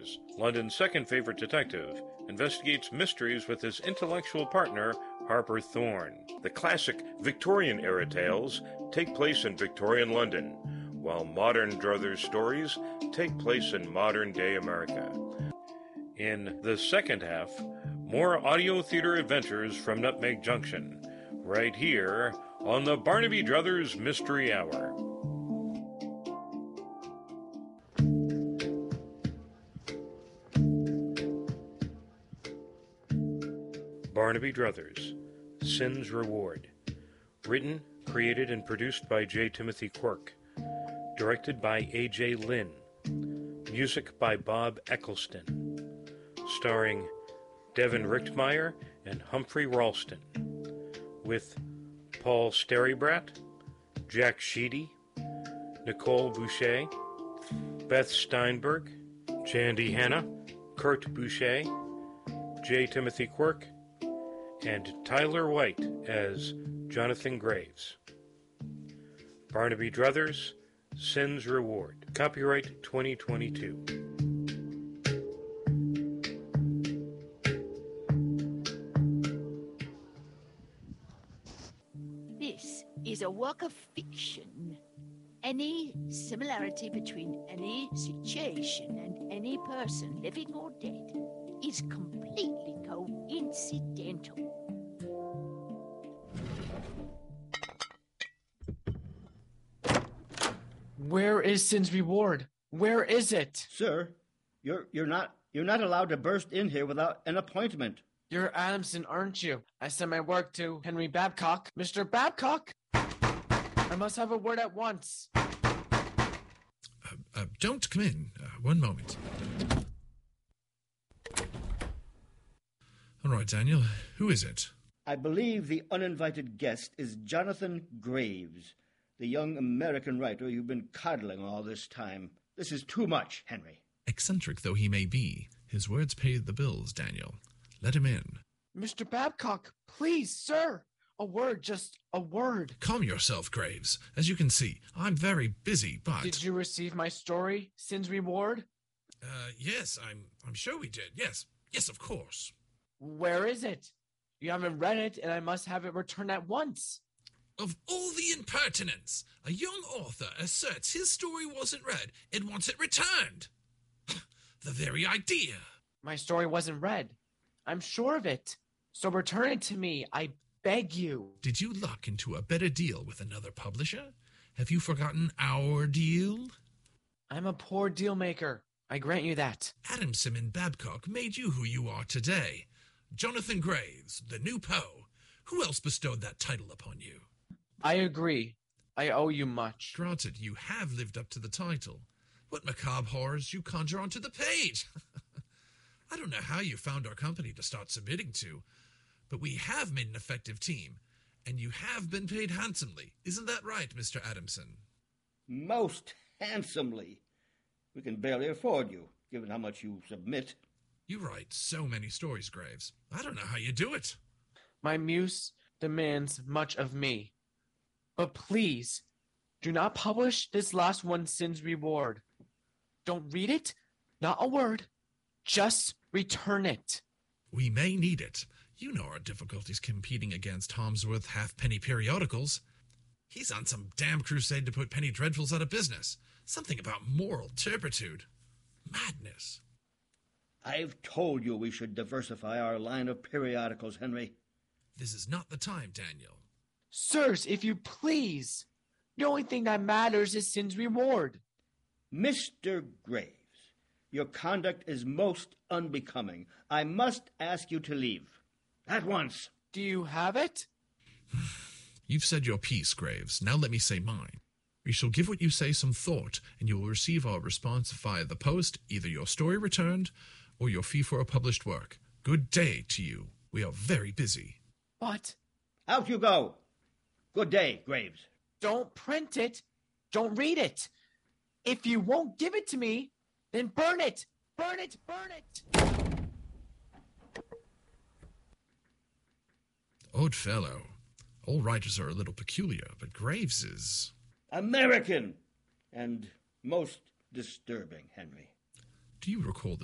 Brothers, London's second favorite detective, investigates mysteries with his intellectual partner, Harper Thorne. The classic Victorian-era tales take place in Victorian London, while modern Druthers stories take place in modern-day America. In the second half, more audio theater adventures from Nutmeg Junction, right here on the Barnaby Druthers Mystery Hour. Barnaby Druthers, Sin's Reward. Written, created, and produced by J. Timothy Quirk. Directed by A.J. Lynn. Music by Bob Eccleston. Starring Devin Richtmeyer and Humphrey Ralston. With Paul Sterrybrat, Jack Sheedy, Nicole Boucher, Beth Steinberg, Jandy Hanna, Kurt Boucher, J. Timothy Quirk, and Tyler White as Jonathan Graves. Barnaby Druthers, Sin's Reward. Copyright 2022. This is a work of fiction. Any similarity between any situation and any person, living or dead, is completely coincidental. Where is Sin's Reward? Where is it? Sir, you're not allowed to burst in here without an appointment. You're Adamson, aren't you? I sent my work to Henry Babcock. Mr. Babcock? I must have a word at once. Don't come in. One moment. All right, Daniel. Who is it? I believe the uninvited guest is Jonathan Graves, the young American writer you've been coddling all this time. This is too much, Henry. Eccentric though he may be, his words pay the bills, Daniel. Let him in. Mr. Babcock, please, sir. A word, just a word. Calm yourself, Graves. As you can see, I'm very busy, but... Did you receive my story, Sin's Reward? Yes, I'm sure we did. Yes, of course. Where is it? You haven't read it, and I must have it returned at once. Of all the impertinence! A young author asserts his story wasn't read and wants it returned. The very idea. My story wasn't read. I'm sure of it. So return it to me, I beg you. Did you luck into a better deal with another publisher? Have you forgotten our deal? I'm a poor deal maker. I grant you that. Adamson and Babcock made you who you are today. Jonathan Graves, the new Poe. Who else bestowed that title upon you? I agree. I owe you much. Granted, you have lived up to the title. What macabre horrors you conjure onto the page! I don't know how you found our company to start submitting to, but we have made an effective team, and you have been paid handsomely. Isn't that right, Mr. Adamson? Most handsomely. We can barely afford you, given how much you submit. You write so many stories, Graves. I don't know how you do it. My muse demands much of me. But please, do not publish this last one, Sin's Reward. Don't read it, not a word. Just return it. We may need it. You know our difficulties competing against Harmsworth halfpenny periodicals. He's on some damn crusade to put penny dreadfuls out of business. Something about moral turpitude. Madness. I've told you we should diversify our line of periodicals, Henry. This is not the time, Daniel. Sirs, if you please. The only thing that matters is Sin's Reward. Mr. Graves, your conduct is most unbecoming. I must ask you to leave. At once. Do you have it? You've said your piece, Graves. Now let me say mine. We shall give what you say some thought, and you will receive our response via the post, either your story returned or your fee for a published work. Good day to you. We are very busy. What? Out you go. Good day, Graves. Don't print it. Don't read it. If you won't give it to me, then burn it. Burn it. Burn it. Odd fellow. All writers are a little peculiar, but Graves is... American. And most disturbing, Henry. Do you recall the